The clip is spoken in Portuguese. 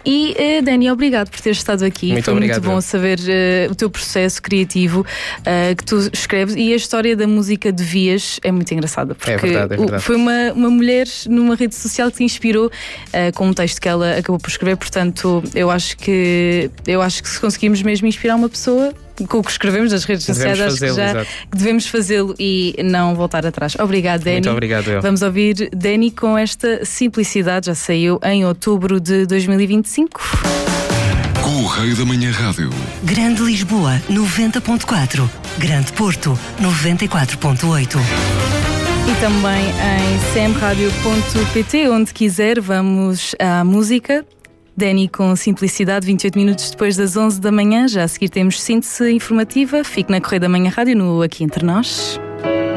E Dani, obrigado por teres estado aqui. Muito Foi obrigado, muito bom saber o teu processo criativo que tu escreves, e a história da música de Vias é muito engraçada, porque é verdade. Foi uma mulher numa rede social que te inspirou com um texto que ela acabou por escrever. Portanto, eu acho que se conseguimos mesmo inspirar uma pessoa com o que escrevemos nas redes sociais, acho que já devemos fazê-lo e não voltar atrás. Obrigado, Dani. Muito obrigado, eu. Vamos ouvir Dani com esta Simplicidade, já saiu em outubro de 2025. Correio da Manhã Rádio. Grande Lisboa, 90.4. Grande Porto, 94.8. E também em cmradio.pt, onde quiser. Vamos à música. Dani com Simplicidade, 28 minutos depois das 11 da manhã. Já a seguir temos síntese informativa. Fique na Correio da Manhã Rádio, no Aqui Entre Nós.